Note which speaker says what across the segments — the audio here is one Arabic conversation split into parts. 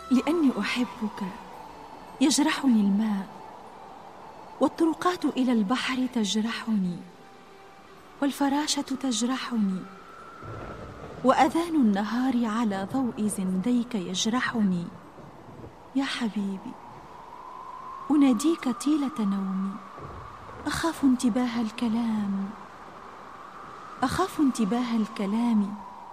Speaker 1: لأني أحبك يجرحني الماء، والطرقات إلى البحر تجرحني، والفراشة تجرحني، وأذان النهار على ضوء زنديك يجرحني. يا حبيبي، أناديك طيلة نومي، أخاف انتباه الكلام،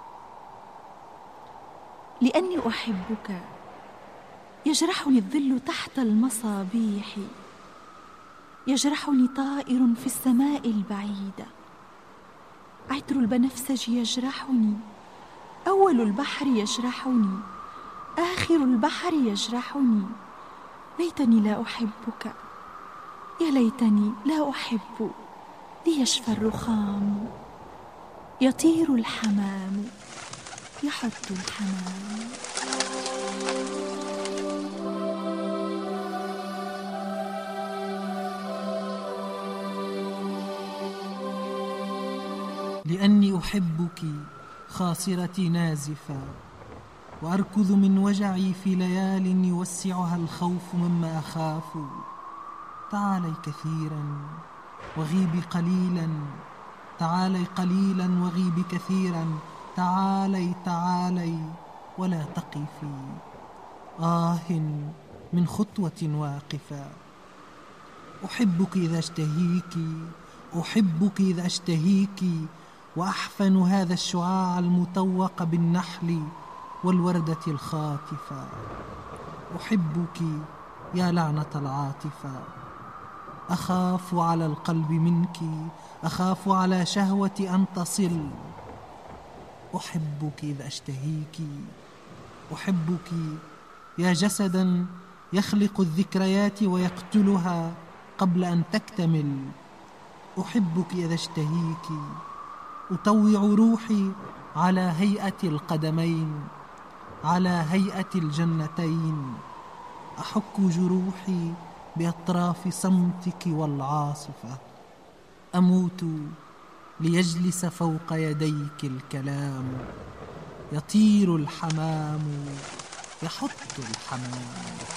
Speaker 1: لأني أحبك يجرحني الظل تحت المصابيح، يجرحني طائر في السماء البعيدة، عطر البنفسج يجرحني، أول البحر يجرحني، آخر البحر يجرحني. ليتني لا أحبك، يا ليتني لا أحب، ليشفى الرخام، يطير الحمام، يحط الحمام.
Speaker 2: لأني أحبك خاصرتي نازفة، وأركض من وجعي في ليال يوسعها الخوف مما أخاف. تعالي كثيرا وغيبي قليلا، تعالي قليلا وغيبي كثيرا، تعالي ولا تقفي. من خطوة واقفة. أحبك إذا اشتهيك، وأحفن هذا الشعاع المطوق بالنحل والوردة الخاطفة. أحبك يا لعنة العاطفة، أخاف على القلب منك، أخاف على شهوة أن تصل. أحبك إذا اشتهيك، أحبك يا جسدا يخلق الذكريات ويقتلها قبل أن تكتمل. أحبك إذا اشتهيك، أطوع روحي على هيئة القدمين، على هيئة الجنتين، أحك جروحي بأطراف صمتك والعاصفة. أموت ليجلس فوق يديك الكلام، يطير الحمام، يحط الحمام.